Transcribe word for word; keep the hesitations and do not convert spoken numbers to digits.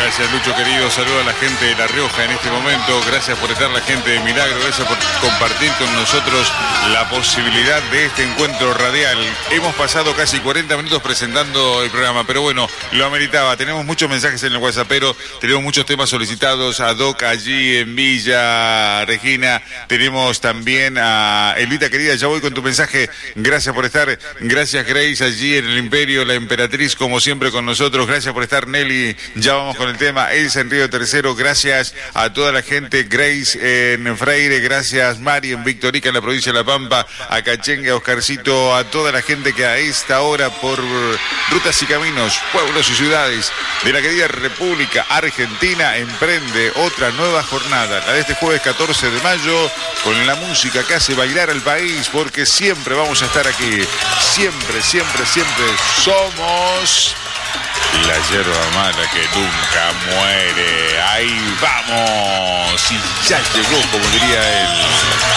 Gracias, Lucho querido. Saludo a la gente de La Rioja en este momento. Gracias por estar, la gente de Milagro. Gracias por compartir con nosotros la posibilidad de este encuentro radial. Hemos pasado casi cuarenta minutos presentando el programa, pero bueno, lo ameritaba. Tenemos muchos mensajes en el WhatsApp, pero tenemos muchos temas solicitados. A Doc allí en Villa Regina. Tenemos también a Elvita querida. Ya voy con tu mensaje. Gracias por estar. Gracias, Grace, allí en el Imperio, la Emperatriz, como siempre con nosotros. Gracias por estar, Nelly. Ya vamos con el tema. Elsa en Río Tercero. Gracias a toda la gente. Grace en Freire. Gracias, Mari en Victorica, en la provincia de La Pampa. A Cachengue, a Oscarcito. A toda la gente que a esta hora por rutas y caminos, pueblos y ciudades de la querida República Argentina emprende otra nueva jornada. La de este jueves catorce de mayo, con la música que hace bailar al país, porque siempre vamos a estar aquí. Siempre, siempre, siempre somos la yerba mala que nunca muere. Ahí vamos. Y ya llegó, como diría él.